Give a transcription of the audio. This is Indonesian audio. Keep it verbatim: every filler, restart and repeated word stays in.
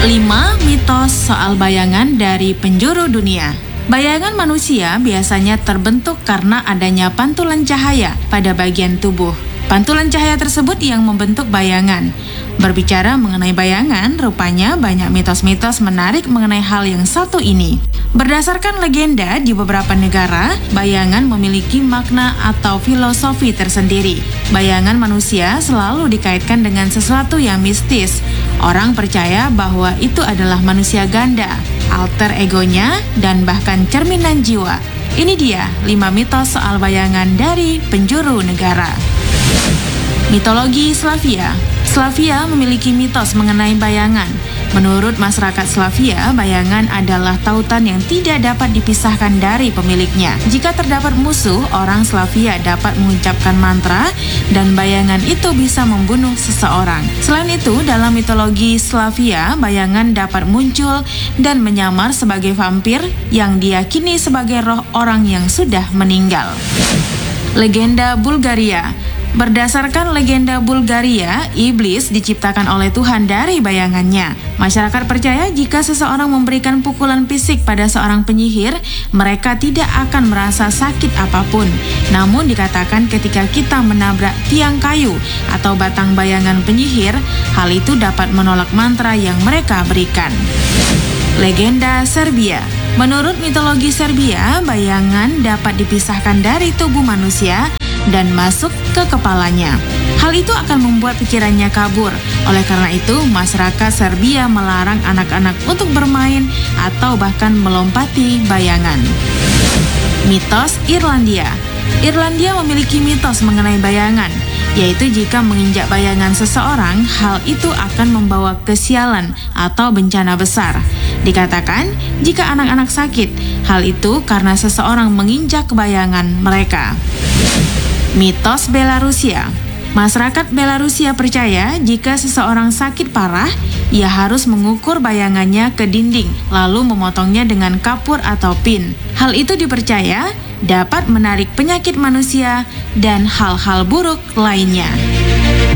lima mitos soal bayangan dari penjuru dunia. Bayangan manusia biasanya terbentuk karena adanya pantulan cahaya pada bagian tubuh. Pantulan cahaya tersebut yang membentuk bayangan. Berbicara mengenai bayangan, rupanya banyak mitos-mitos menarik mengenai hal yang satu ini. Berdasarkan legenda, di beberapa negara, bayangan memiliki makna atau filosofi tersendiri. Bayangan manusia selalu dikaitkan dengan sesuatu yang mistis. Orang percaya bahwa itu adalah manusia ganda, alter egonya, dan bahkan cerminan jiwa. Ini dia lima mitos soal bayangan dari penjuru negara. Mitologi Slavia. Slavia memiliki mitos mengenai bayangan. Menurut masyarakat Slavia, bayangan adalah tautan yang tidak dapat dipisahkan dari pemiliknya. Jika terdapat musuh, orang Slavia dapat mengucapkan mantra dan bayangan itu bisa membunuh seseorang. Selain itu, dalam mitologi Slavia, bayangan dapat muncul dan menyamar sebagai vampir yang diyakini sebagai roh orang yang sudah meninggal. Legenda Bulgaria. Berdasarkan legenda Bulgaria, iblis diciptakan oleh Tuhan dari bayangannya. Masyarakat percaya jika seseorang memberikan pukulan fisik pada seorang penyihir, mereka tidak akan merasa sakit apapun. Namun dikatakan ketika kita menabrak tiang kayu atau batang bayangan penyihir, hal itu dapat menolak mantra yang mereka berikan. Legenda Serbia. Menurut mitologi Serbia, bayangan dapat dipisahkan dari tubuh manusia dan masuk ke kepalanya. Hal itu akan membuat pikirannya kabur. Oleh karena itu, masyarakat Serbia melarang anak-anak untuk bermain atau bahkan melompati bayangan. Mitos Irlandia. Irlandia memiliki mitos mengenai bayangan, yaitu jika menginjak bayangan seseorang, hal itu akan membawa kesialan atau bencana besar. Dikatakan, jika anak-anak sakit, hal itu karena seseorang menginjak bayangan mereka. Mitos Belarusia. Masyarakat Belarusia percaya jika seseorang sakit parah, ia harus mengukur bayangannya ke dinding, lalu memotongnya dengan kapur atau pin. Hal itu dipercaya dapat menarik penyakit manusia dan hal-hal buruk lainnya.